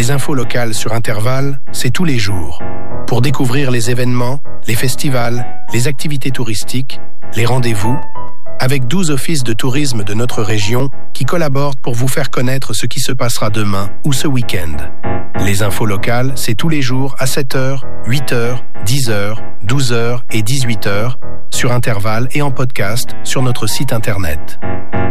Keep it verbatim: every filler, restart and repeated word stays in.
Les infos locales sur Intervalle, c'est tous les jours. Pour découvrir les événements, les festivals, les activités touristiques, les rendez-vous, avec douze offices de tourisme de notre région qui collaborent pour vous faire connaître ce qui se passera demain ou ce week-end. Les infos locales, c'est tous les jours à sept heures, huit heures, dix heures, douze heures et dix-huit heures sur Intervalle et en podcast sur notre site internet.